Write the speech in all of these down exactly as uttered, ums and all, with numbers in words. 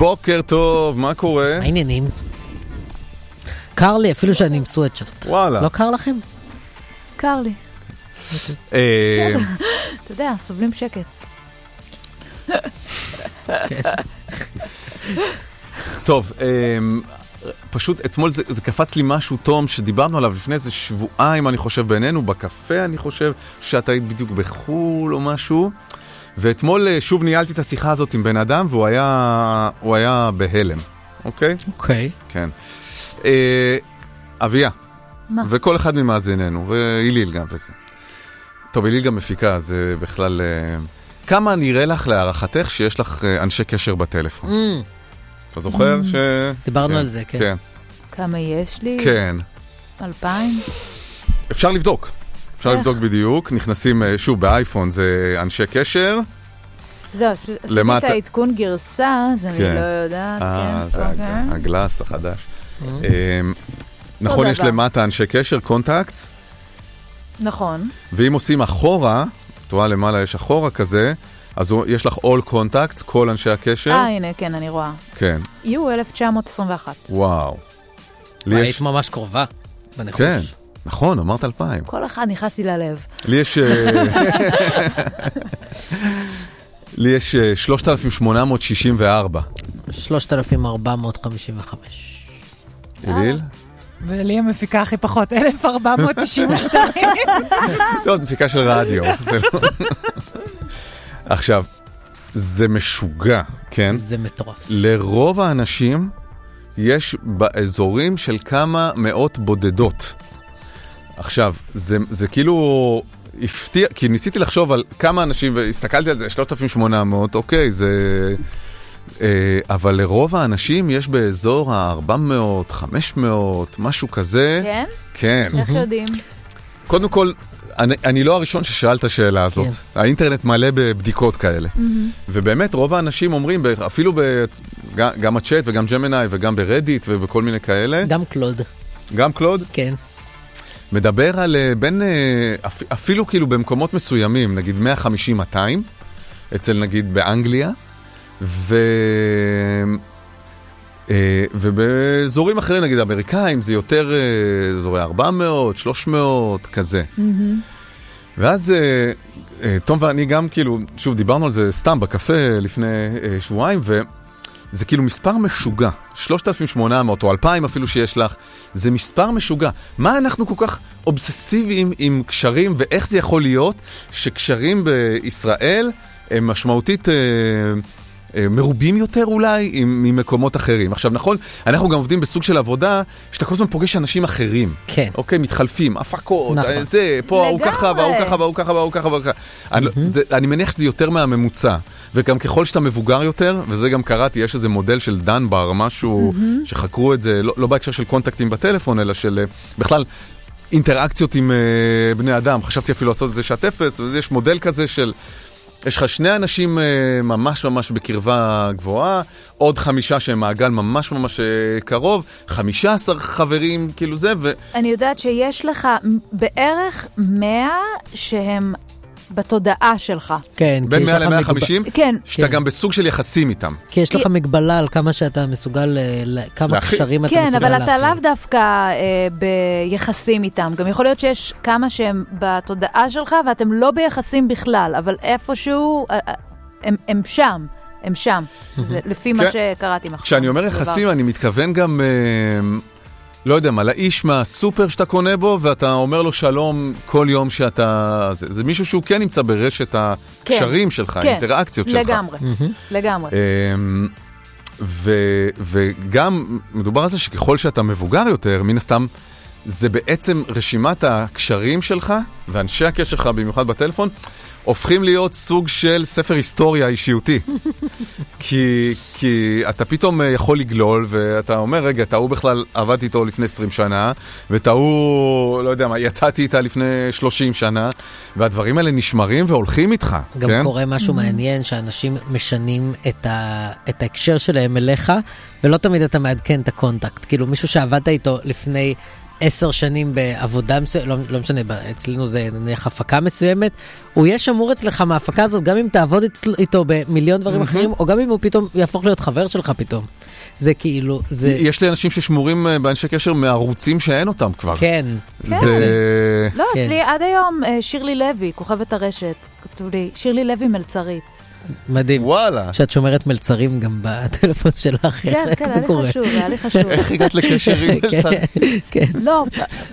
בוקר טוב, מה קורה? מה העניינים? קר לי, אפילו שאני עם סוואטשרט. וואלה. לא קר לכם? קר לי. אה, אתה יודע, סובלים שקט. טוב, אה, פשוט אתמול זה, זה קפץ לי משהו תום שדיברנו עליו לפני איזה שבועיים, אני חושב, בינינו, בקפה, אני חושב, שאת היית בדיוק בחול או משהו, ואתמול שוב ניהלתי את השיחה הזאת עם בן אדם, והוא היה, הוא היה בהלם, אוקיי? אוקיי. כן. אה, אביה. מה? וכל אחד ממאזיננו, ואיליל גם וזה. טוב, איליל גם מפיקה, זה בכלל... אה, כמה נראה לך להערכתך שיש לך אה, אנשי קשר בטלפון? Mm. אתה זוכר ש... דיברנו כן, על זה, כן. כן. כמה יש לי? כן. אלפיים? אפשר לבדוק. אפשר איך? לבדוק בדיוק. נכנסים, אה, שוב, באייפון זה אנשי קשר. זהו, עשיתי את למטה- העדכון גרסה, אז אני כן. לא יודעת, אה, כן. זה אוקיי. הג- הגלאס החדש. אה, נכון, יש דבר. למטה אנשי קשר, קונטקט, נכון. ואם עושים אחורה, אתה רואה למעלה יש אחורה כזה, אז הוא- יש לך all contacts, כל אנשי הקשר. אה, הנה, כן, אני רואה. כן, יהיו אלף תשע מאות עשרים ואחת. וואו. לי היית יש... ממש קרובה בנחוש. כן, נכון, אמרת אלפיים. כל אחד נכנס לי ללב. לי יש... אה, לי יש אה, שלושת אלפים שמונה מאות שישים וארבע. שלושת אלפים ארבע מאות חמישים וחמש. איליל? ולי המפיקה הכי פחות, אלף ארבע מאות תשעים ושתיים. לא, דפיקה של רדיו. זה לא... עכשיו, זה משוגע, כן? זה מטורף. לרוב האנשים יש באזורים של כמה מאות בודדות. עכשיו, זה, זה כאילו הפתיע, כי ניסיתי לחשוב על כמה אנשים, והסתכלתי על זה, שלושת אלפים שמונה מאות, אוקיי, זה... אה, אבל לרוב האנשים יש באזור ה-ארבע מאות, חמש מאות, משהו כזה. כן? כן. איך יודעים? קודם כל, אני, אני לא הראשון ששאל את השאלה הזאת. כן. האינטרנט מלא בבדיקות כאלה. ובאמת רוב האנשים אומרים, אפילו ב, גם, גם הצ'אט וגם ג'מינאי וגם ברדיט ובכל מיני כאלה, גם קלוד. גם קלוד, כן. מדבר על אה, בין, אה, אפ, אפילו כאילו במקומות מסוימים, נגיד מאה חמישים מאתיים, אצל נגיד באנגליה, ו... אה, ובאזורים אחרים, נגיד אמריקאים, זה יותר אה, אזורי ארבע מאות, שלוש מאות, כזה. ואז אה, אה, תום ואני גם כאילו, שוב דיברנו על זה סתם בקפה לפני אה, שבועיים, וזה כאילו מספר משוגע. שלושת אלפים שמונה מאות או אלפיים אפילו שיש לך, זה מספר משוגע. מה אנחנו כל כך אובססיביים עם קשרים, ואיך זה יכול להיות שקשרים בישראל הם משמעותית... אה, מרובים יותר אולי ממקומות אחרים. עכשיו נכון, אנחנו גם עובדים בסוג של עבודה שאתה כל הזמן פוגש אנשים אחרים. כן. אוקיי, מתחלפים, הפקות, נכון. זה, פה הוא ככה, לגמרי. והוא ככה, והוא ככה, והוא ככה, והוא ככה. אני, זה, אני מניח שזה יותר מהממוצע. וגם ככל שאתה מבוגר יותר, וזה גם קראתי, יש איזה מודל של דנבר, משהו שחקרו את זה, לא, לא בהקשר של קונטקטים בטלפון, אלא של בכלל אינטראקציות עם uh, בני אדם. חשבתי אפילו לעשות את זה שעת אפס, ויש מודל כזה של... יש לך שני אנשים ממש ממש בקרבה גבוהה, עוד חמישה שהם מעגל ממש ממש קרוב, חמישה עשר חברים, כאילו זה, ו... אני יודעת שיש לך בערך מאה שהם בתודעה שלך. כן. כי בין יש מאה לך ל-מאה מגב- וחמישים, כן. שאתה כן. גם בסוג של יחסים איתם. כי יש לך מגבלה על כמה שאתה מסוגל, אה, ל- כמה להכיל. קשרים אתה כן, מסוגל אבל להכיל. אתה לאו דווקא אה, ביחסים איתם. גם יכול להיות שיש כמה שהם בתודעה שלך, ואתם לא ביחסים בכלל, אבל איפשהו, אה, אה, הם, הם שם, הם שם. זה לפי מה כן. שקראתי מחר. כשאני אומר יחסים, אני מתכוון גם, אה, לא יודע מה, לאיש מהסופר שאתה קונה בו, ואתה אומר לו שלום כל יום שאתה... זה, זה מישהו שהוא כן נמצא ברשת הקשרים שלך, כן, האינטראקציות שלך. לגמרי, לגמרי. אמ, ו- וגם מדובר על זה שככל שאתה מבוגר יותר, מן הסתם, זה בעצם רשימת הקשרים שלך, ואנשי הקשר שלך, במיוחד בטלפון, הופכים להיות סוג של ספר היסטוריה אישיותי. כי, כי אתה פתאום יכול לגלול, ואתה אומר, רגע, תאו בכלל עבדתי איתו לפני עשרים שנה, ותאו, לא יודע מה, יצאתי איתה לפני שלושים שנה, והדברים האלה נשמרים והולכים איתך. גם כן? קורה משהו מעניין, שאנשים משנים את, ה... את ההקשר שלהם אליך, ולא תמיד אתה מעדכן את הקונטקט. כאילו מישהו שעבדת איתו לפני עשר שנים בעבודה מסוימת, לא, לא משנה, אצלנו זה נניח הפקה מסוימת, הוא יהיה שמור אצלך מההפקה הזאת, גם אם תעבוד אצל, איתו במיליון דברים mm-hmm. אחרים, או גם אם הוא פתאום יהפוך להיות חבר שלך פתאום. זה כאילו, זה... יש לי אנשים ששמורים באנשי קשר מערוצים שאין אותם כבר. כן. זה... לא, אצלי עד היום שירלי לוי, כוכבת הרשת, כתוב לי, שירלי לוי מלצרית. מדהים. וואלה. שאת שומרת מלצרים גם בטלפון שלך. כן, כן, היה לי חשוב, היה לי חשוב. איך הגעת לקשר עם מלצר? כן. לא.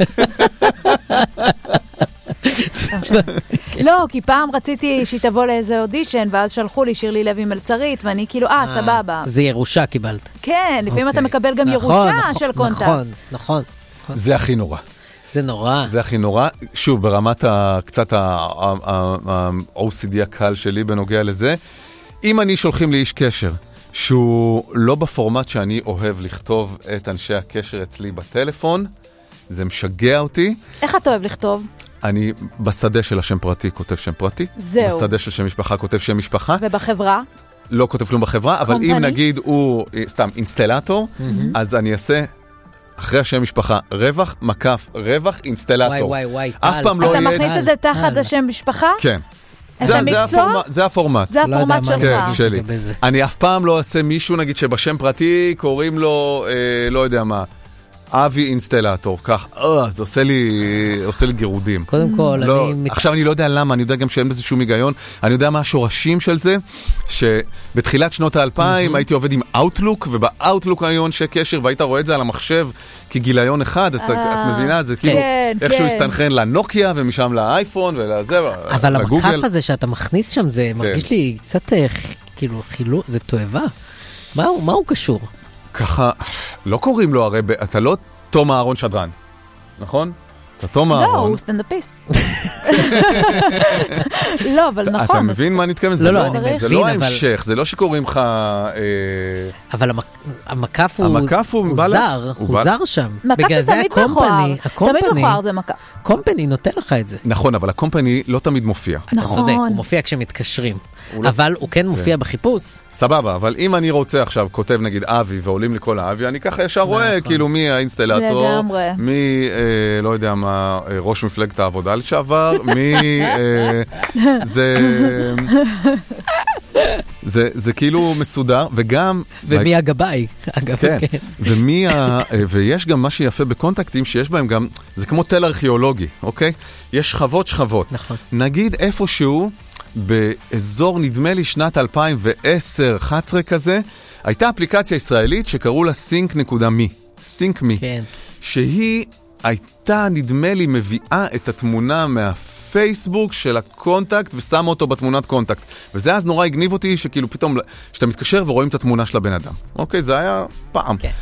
לא, כי פעם רציתי שהיא תבוא לאיזה אודישן, ואז שלחו לי שירלי לוי מלצרית, ואני כאילו, אה, סבבה. זה ירושה קיבלת. כן, לפעמים אתה מקבל גם ירושה של קונטקט. נכון, נכון. זה הכי נורא. זה נורא. זה הכי נורא. שוב, ברמת קצת ה-או סי די הקל שלי בנוגע לזה, אם אני שולחים לי איש קשר, שהוא לא בפורמט שאני אוהב לכתוב את אנשי הקשר אצלי בטלפון, זה משגע אותי. איך אתה אוהב לכתוב? אני בשדה של השם פרטי כותב שם פרטי. זהו. בשדה של שם משפחה כותב שם משפחה. ובחברה? לא כותב כלום בחברה, אבל אם נגיד הוא, סתם, אינסטלטור, אז אני אעשה... אחרי השם משפחה, רווח, מקף, רווח, אינסטלטור. וואי, וואי, אף פעם לא אתה יהיה... מכניס את זה תחת השם משפחה? כן. את המקצוע? זה הפורמט. זה הפורמט שלך. כן, שלי. אני אף פעם לא אעשה מישהו, נגיד שבשם פרטי קוראים לו, לא יודע מה, אבי אינסטלטור, כך, זה עושה לי, עושה לי גירודים. קודם כל, אני... עכשיו אני לא יודע למה, אני יודע גם שאין בזה שום היגיון, אני יודע מה השורשים של זה, שבתחילת שנות האלפיים הייתי עובד עם Outlook, ובאוטלוק היו אנשי קשר, והיית רואה את זה על המחשב כגיליון אחד, אז את מבינה, זה כאילו איכשהו הסתנכרן לנוקיה, ומשם לאייפון, ולזה, אבל המקף הזה שאתה מכניס שם, זה מרגיש לי קצת כאילו חילוק, זה תואבה. מה הוא קשור? ככה, לא קוראים לו הרי, אתה לא תום אהרון שדרן, נכון? אתה תום אהרון. לא, הוא סטנדאפיסט. לא, אבל נכון. אתה מבין מה נתכוון? לא, לא, אני מבין, זה לא ההמשך, זה לא שקוראים לך... אבל המקף הוא זר, הוא זר שם. מקף זה תמיד מכוער. תמיד מכוער זה מקף. קומפני נותן לך את זה. נכון, אבל הקומפני לא תמיד מופיע. אתה צודק, הוא מופיע כשמתקשרים. אבל הוא כן מופיע בחיפוש. סבבה, אבל אם אני רוצה עכשיו, כותב נגיד אבי, ועולים לכל האבי, אני ככה ישר רואה, כאילו מי האינסטלטור, מי, לא יודע מה, ראש מפלגת העבודה לשעבר, מי, זה... זה, זה כאילו מסודר, וגם... ומי הגבאי, אגב. כן, ומי ה... ויש גם מה שיפה בקונטקטים, שיש בהם גם, זה כמו תל ארכיאולוגי, אוקיי? יש שכבות שכבות. נכון. נגיד איפשהו, באזור נדמה לי שנת אלפיים ועשר אחת עשרה כזה, הייתה אפליקציה ישראלית שקראו לה סינק נקודה מי, סינק מי, כן. שהיא הייתה נדמה לי מביאה את התמונה מהפייסבוק של הקונטקט ושמה אותו בתמונת קונטקט, וזה אז נורא הגניב אותי שכאילו פתאום שאתה מתקשר ורואים את התמונה של הבן אדם, אוקיי, זה היה פעם, כן.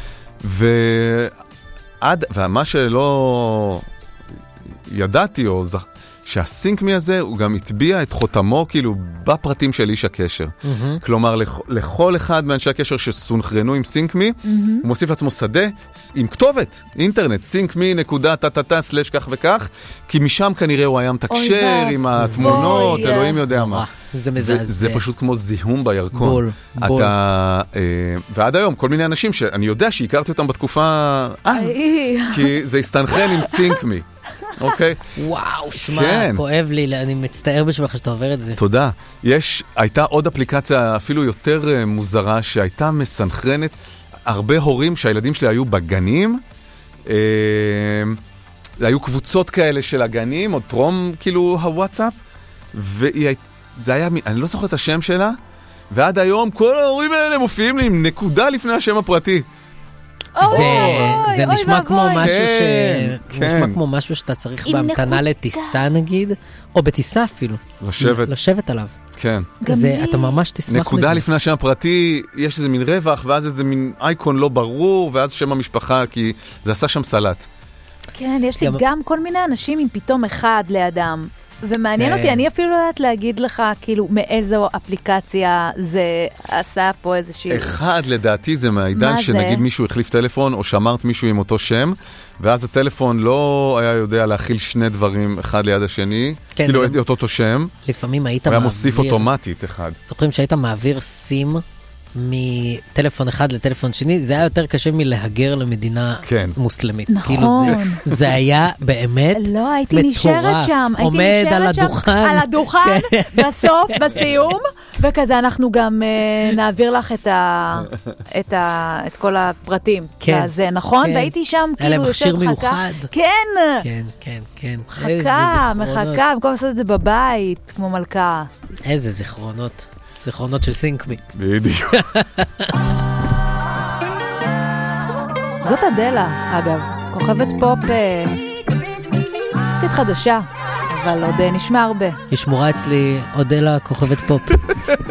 ועד, ומה שלא ידעתי או זכ... שהסינקמי הזה הוא גם התביע את חותמו כאילו בפרטים של איש הקשר. Mm-hmm. כלומר, לכ- לכל אחד מאנשי הקשר שסונכרנו עם סינקמי, mm-hmm. הוא מוסיף לעצמו שדה עם כתובת, אינטרנט, סינקמי נקודה טה-טה-טה סלש כך וכך, כי משם כנראה הוא היה מתקשר עם התמונות, זוי. אלוהים יודע מה. זה מזעזע. זה, זה פשוט כמו זיהום בירקון. בול, בול. אתה, אה, ועד היום, כל מיני אנשים שאני יודע שהכרתי אותם בתקופה אז, כי זה הסתנכרן עם סינקמי. אוקיי. וואו, שמע, כואב לי, אני מצטער בשבילך שאתה עובר את זה. תודה. יש, הייתה עוד אפליקציה אפילו יותר מוזרה, שהייתה מסנכרנת הרבה הורים שהילדים שלי היו בגנים, היו קבוצות כאלה של הגנים, או טרום כאילו הוואטסאפ, וזה היה, אני לא זוכר את השם שלה, ועד היום כל ההורים האלה מופיעים לי עם נקודה לפני השם הפרטי. זה נשמע כמו משהו ש... נשמע כמו משהו שאתה צריך בהמתנה לטיסה נגיד, או בטיסה אפילו. לשבת. לשבת עליו. כן. אתה ממש תשמח. נקודה לפני השם הפרטי, יש איזה מין רווח, ואז איזה מין אייקון לא ברור, ואז שם המשפחה, כי זה עשה שם סלט. כן, יש לי גם כל מיני אנשים עם פתאום אחד לאדם. ומעניין אותי, אני אפילו לא יודעת להגיד לך, כאילו, מאיזו אפליקציה זה עשה פה איזושהי... אחד, לדעתי, זה מהעידן שנגיד מישהו החליף טלפון, או שמרת מישהו עם אותו שם, ואז הטלפון לא היה יודע להכיל שני דברים אחד ליד השני, כאילו אותו אותו שם. לפעמים היית מעביר... היה מוסיף אוטומטית אחד. זוכרים שהיית מעביר סים מטלפון אחד לטלפון שני, זה היה יותר קשה מלהגר למדינה כן. מוסלמית. נכון. כאילו זה, זה היה באמת לא, הייתי מטורף. נשארת שם. עומד הייתי על נשארת שם, הדוכן. על הדוכן, בסוף, בסיום, וכזה אנחנו גם uh, נעביר לך את, ה, את, ה, את כל הפרטים. כן. זה נכון? כן. והייתי שם היה להם כאילו מכשיר יותר מחכה. מיוחד. כן. כן, כן, כן. מחכה, מחכה, במקום לעשות את זה בבית, כמו מלכה. איזה זיכרונות. זיכרונות של סינקמי. בדיוק. זאת אדלה, אגב, כוכבת פופ יחסית חדשה, אבל עוד נשמע הרבה. היא שמורה אצלי אודלה כוכבת פופ.